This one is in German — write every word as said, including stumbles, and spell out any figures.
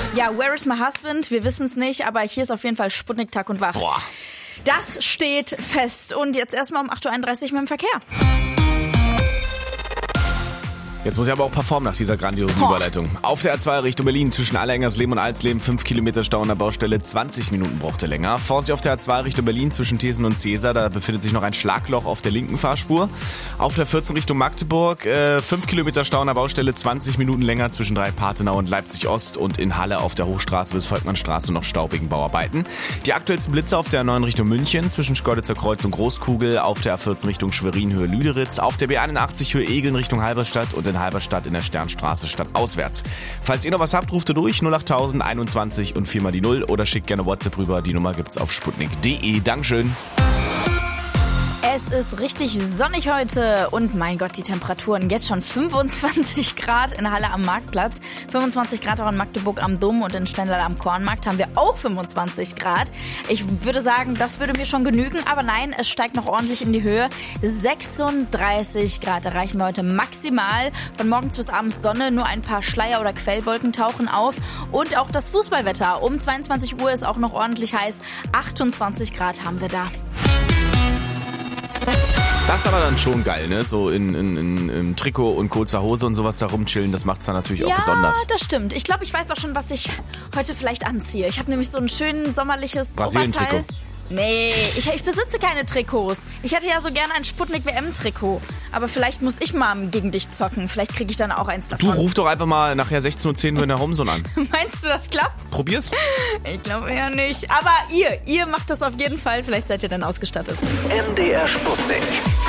Ja, where is my husband? Wir wissen es nicht, aber hier ist auf jeden Fall Sputnik Tag und Wach. Boah. Das steht fest. Und jetzt erstmal um acht Uhr einunddreißig mit dem Verkehr. Jetzt muss ich aber auch performen nach dieser grandiosen Boah. Überleitung. Auf der A zwei Richtung Berlin zwischen Allerengersleben und Alsleben fünf Kilometer Stau an der Baustelle, zwanzig Minuten brauchte länger. Vorsicht auf der A zwei Richtung Berlin zwischen Thesen und Cäsar, da befindet sich noch ein Schlagloch auf der linken Fahrspur. Auf der vierzehn Richtung Magdeburg äh, fünf Kilometer Stau an der Baustelle, zwanzig Minuten länger zwischen Dreipartenau und Leipzig Ost und in Halle auf der Hochstraße bis Volkmannstraße noch Stau wegen Bauarbeiten. Die aktuellsten Blitze auf der A neun Richtung München zwischen Schkeuditzer Kreuz und Großkugel, auf der A vierzehn Richtung Schwerin Höhe Lüderitz, auf der B einundachtzig Höhe Egeln Richtung Halberstadt und in Halberstadt in der Sternstraße stadtauswärts. Falls ihr noch was habt, ruft ihr durch null achttausend einundzwanzig und vier mal die Null oder schickt gerne WhatsApp rüber. Die Nummer gibt's auf sputnik punkt de. Dankeschön. Es ist richtig sonnig heute und mein Gott, die Temperaturen jetzt schon fünfundzwanzig Grad in Halle am Marktplatz, fünfundzwanzig Grad auch in Magdeburg am Dom und in Stendal am Kornmarkt haben wir auch fünfundzwanzig Grad. Ich würde sagen, das würde mir schon genügen, aber nein, es steigt noch ordentlich in die Höhe. sechsunddreißig Grad erreichen wir heute maximal. Von morgens bis abends Sonne, nur ein paar Schleier- oder Quellwolken tauchen auf und auch das Fußballwetter. Um zweiundzwanzig Uhr ist auch noch ordentlich heiß, achtundzwanzig Grad haben wir da. Das ist aber dann schon geil, ne? So in, in, in, im Trikot und kurzer Hose und sowas da rumchillen, das macht's dann natürlich auch ja, besonders. Ja, das stimmt. Ich glaube, ich weiß auch schon, was ich heute vielleicht anziehe. Ich habe nämlich so ein schön sommerliches Brasilien-Trikot. Oberteil. Nee, ich, ich besitze keine Trikots. Ich hätte ja so gerne ein Sputnik-W M-Trikot. Aber vielleicht muss ich mal gegen dich zocken. Vielleicht kriege ich dann auch eins davon. Du ruf doch einfach mal nachher sechzehn Uhr zehn nur in der Homezone an. Meinst du, das klappt? Probier's. Ich glaube eher nicht. Aber ihr, ihr macht das auf jeden Fall. Vielleicht seid ihr dann ausgestattet. M D R Sputnik.